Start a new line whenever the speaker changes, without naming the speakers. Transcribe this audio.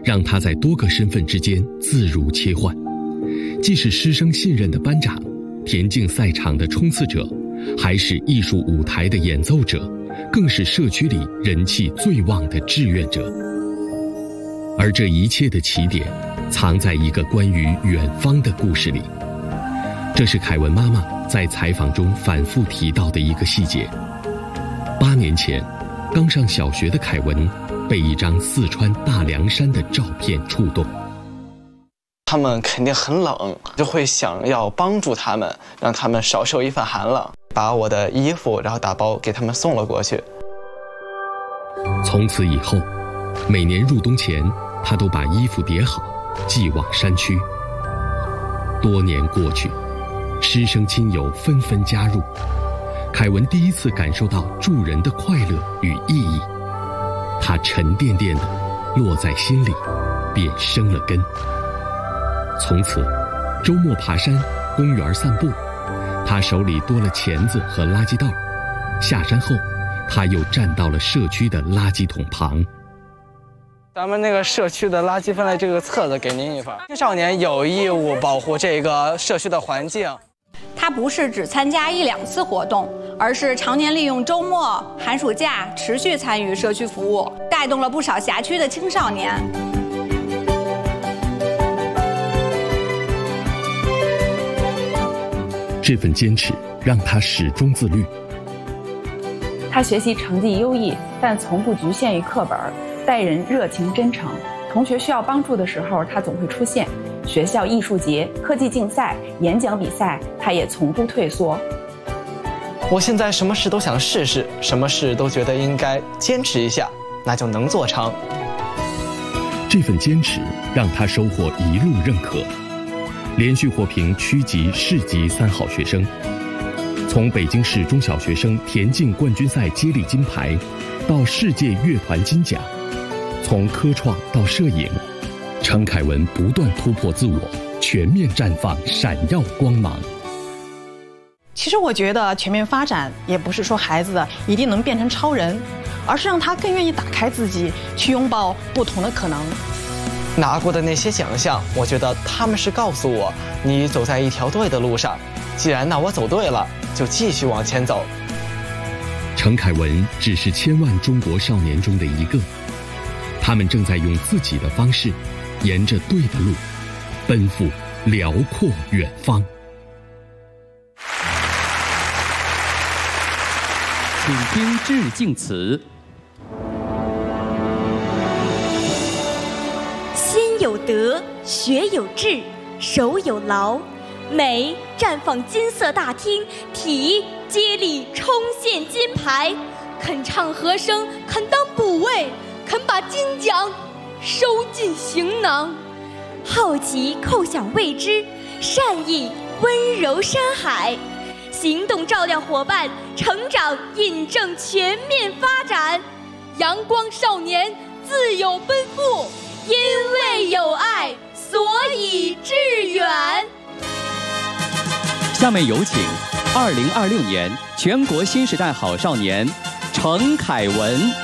让他在多个身份之间自如切换，既是师生信任的班长，田径赛场的冲刺者，还是艺术舞台的演奏者，更是社区里人气最旺的志愿者。而这一切的起点，藏在一个关于远方的故事里。这是凯文妈妈在采访中反复提到的一个细节。8年前，刚上小学的凯文被一张四川大凉山的照片触动。
他们肯定很冷，就会想要帮助他们，让他们少受一份寒冷，把我的衣服然后打包给他们送了过去。
从此以后，每年入冬前，他都把衣服叠好，寄往山区。多年过去，师生亲友纷纷加入，凯文第一次感受到助人的快乐与意义，他沉甸甸的落在心里，便生了根。从此，周末爬山、公园散步，他手里多了钳子和垃圾袋。下山后，他又站到了社区的垃圾桶旁。
咱们那个社区的垃圾分类这个册子给您一份。青少年有义务保护这个社区的环境。
他不是只参加1、2次活动，而是常年利用周末、寒暑假持续参与社区服务，带动了不少辖区的青少年。
这份坚持让他始终自律。
他学习成绩优异，但从不局限于课本，待人热情真诚。同学需要帮助的时候，他总会出现。学校艺术节、科技竞赛、演讲比赛，他也从不退缩。
我现在什么事都想试试，什么事都觉得应该坚持一下，那就能做成。
这份坚持让他收获一路认可，连续获评区级、市级3好学生。从北京市中小学生田径冠军赛接力金牌，到世界乐团金奖，从科创到摄影，程凯文不断突破自我，全面绽放闪耀光芒。
其实我觉得全面发展也不是说孩子一定能变成超人，而是让他更愿意打开自己，去拥抱不同的可能。
拿过的那些奖项，我觉得他们是告诉我，你走在一条对的路上。既然我走对了，就继续往前走。
程凯文只是千万中国少年中的一个，他们正在用自己的方式，沿着对的路，奔赴辽阔远方。
请听致敬词。
先有德，学有志，手有劳，美绽放金色大厅，体接力冲线金牌，肯唱和声，肯当补位，肯把金奖收进行囊。好奇叩响未知，善意温柔山海，行动照亮伙伴，成长印证全面发展。阳光少年自有奔赴，因为有爱，所以致远。
下面有请2026年全国新时代好少年程凯文。